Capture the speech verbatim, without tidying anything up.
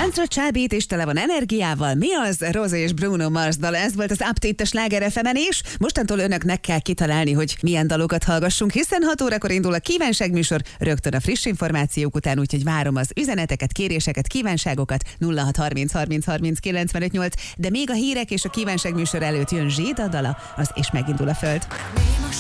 Táncra csábít és tele van energiával. Mi az? Rozi és Bruno Mars dal. Ez volt az Update a Sláger ef emen is. Mostantól önöknek kell kitalálni, hogy milyen dalokat hallgassunk, hiszen hat órakor indul a kívánságműsor, rögtön a friss információk után, úgyhogy várom az üzeneteket, kéréseket, kívánságokat nulla hat harminc harminc harminc kilencvenöt nyolc, de még a hírek és a kívánságműsor előtt jön Zséda dala, az és megindul a föld.